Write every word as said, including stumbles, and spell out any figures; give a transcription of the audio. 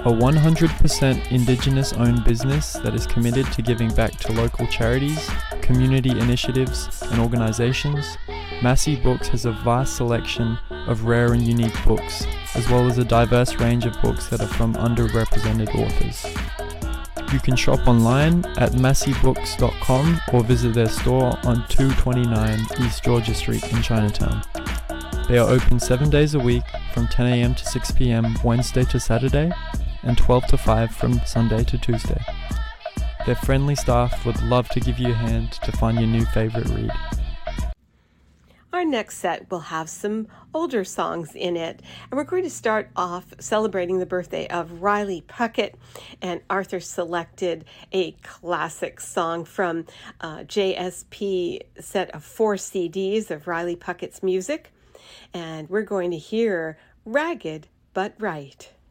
a one hundred percent Indigenous-owned business that is committed to giving back to local charities, community initiatives, and organizations. Massey Books has a vast selection of rare and unique books, as well as a diverse range of books that are from underrepresented authors. You can shop online at massey books dot com or visit their store on two twenty-nine East Georgia Street in Chinatown. They are open seven days a week from ten a.m. to six p.m. Wednesday to Saturday and twelve to five from Sunday to Tuesday. Their friendly staff would love to give you a hand to find your new favorite read. Our next set will have some older songs in it, and we're going to start off celebrating the birthday of Riley Puckett, and Arthur selected a classic song from uh, J S P set of four C Ds of Riley Puckett's music, and we're going to hear Ragged But Right.